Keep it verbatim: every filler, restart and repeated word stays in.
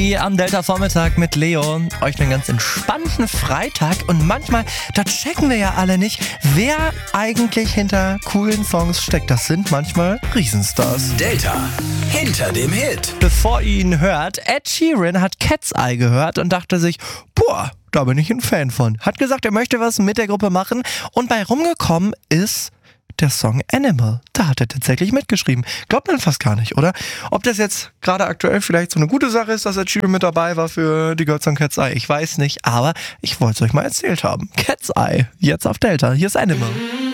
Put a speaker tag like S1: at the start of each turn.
S1: Hier am Delta-Vormittag mit Leo. Euch einen ganz entspannten Freitag. Und manchmal, da checken wir ja alle nicht, wer eigentlich hinter coolen Songs steckt. Das sind manchmal Riesenstars.
S2: Delta, hinter dem Hit.
S1: Bevor ihr ihn hört, Ed Sheeran hat Cat's Eye gehört und dachte sich, boah, da bin ich ein Fan von. Hat gesagt, er möchte was mit der Gruppe machen. Und bei rumgekommen ist der Song Animal. Da hat er tatsächlich mitgeschrieben. Glaubt man fast gar nicht, oder? Ob das jetzt gerade aktuell vielleicht so eine gute Sache ist, dass Ed Sheeran mit dabei war für die Girls on Cat's Eye, ich weiß nicht, aber ich wollte es euch mal erzählt haben. Cat's Eye, jetzt auf Delta. Hier ist Animal.